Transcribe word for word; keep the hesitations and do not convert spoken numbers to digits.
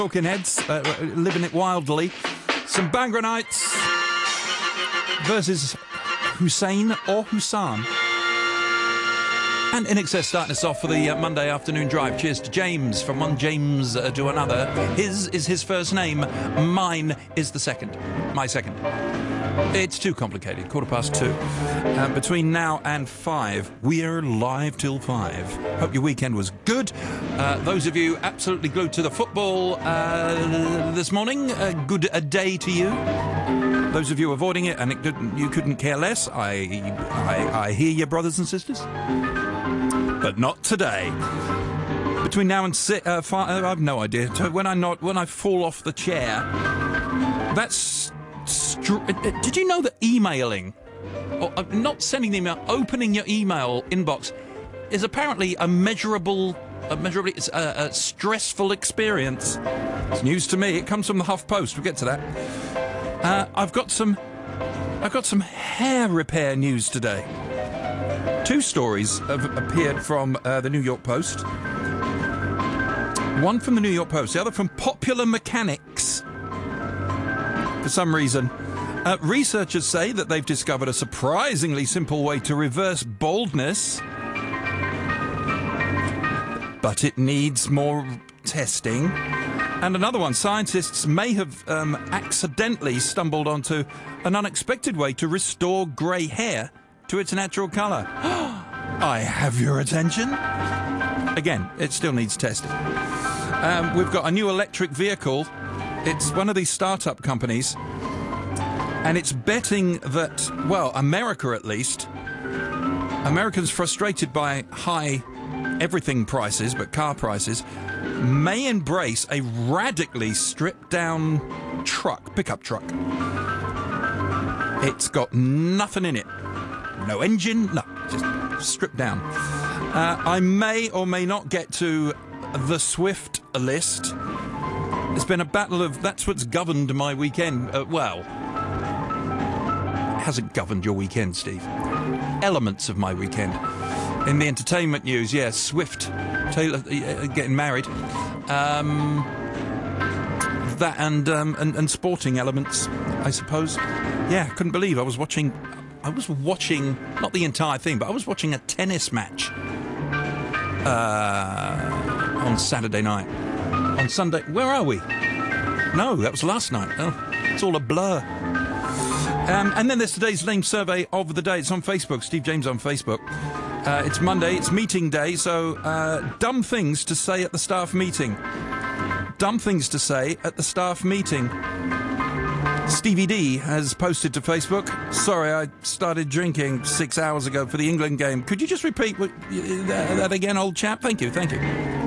Talking Heads, uh, living it wildly. Some Bhangra Nights versus Hussein or Hussan. And In Excess starting us off for the uh, Monday afternoon drive. Cheers to James, from one James uh, to another. His is his first name, mine is the second. My second. It's too complicated. Quarter past two. Uh, between now and five, we're live till five. Hope your weekend was good. Uh, those of you absolutely glued to the football uh, this morning, a good a day to you. Those of you avoiding it and it didn't, you couldn't care less, I, I, I hear you, brothers and sisters. But not today. Between now and six, uh, five, I have no idea. When I not when I fall off the chair, that's. Str- Did you know that emailing, or uh, not sending the email, opening your email inbox, is apparently a measurable, a measurably it's a, a stressful experience? It's news to me. It comes from the HuffPost. We'll get to that. Uh, I've got some, I've got some hair repair news today. Two stories have appeared from uh, the New York Post. One from the New York Post, the other from Popular Mechanics. For some reason, uh, researchers say that they've discovered a surprisingly simple way to reverse baldness, but it needs more testing. And another one, scientists may have um, accidentally stumbled onto an unexpected way to restore grey hair to its natural colour. I have your attention. Again, it still needs testing. Um, we've got a new electric vehicle. It's one of these startup companies, and it's betting that, well, America at least, Americans frustrated by high everything prices, but car prices, may embrace a radically stripped-down truck, pickup truck. It's got nothing in it. No engine, no, just stripped down. Uh, I may or may not get to the Swift list. It's been a battle of... That's what's governed my weekend. Uh, well, it hasn't governed your weekend, Steve. Elements of my weekend. In the entertainment news, yeah, Swift Taylor uh, getting married. Um, that and, um, and and sporting elements, I suppose. Yeah, couldn't believe I was watching... I was watching, not the entire thing, but I was watching a tennis match uh, on Saturday night. On Sunday, where are we? No, that was last night. Oh, it's all a blur. Um, and then there's today's name survey of the day. It's on Facebook, Steve James on Facebook. Uh, it's Monday, it's meeting day, so uh, dumb things to say at the staff meeting. Dumb things to say at the staff meeting. Stevie D has posted to Facebook, sorry, I started drinking six hours ago for the England game. Could you just repeat what, uh, that again, old chap? Thank you, thank you.